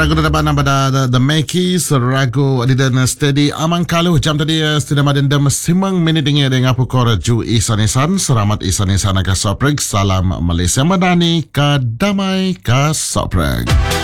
Ragu na ba pada The Makis, ragu adidan steady amang kaluh jam tadi sudah madendam simang minit ingin dengan pukor ju isan-isan selamat isan-isan ke sopreg salam Malaysia Madani ka damai ka sopreg.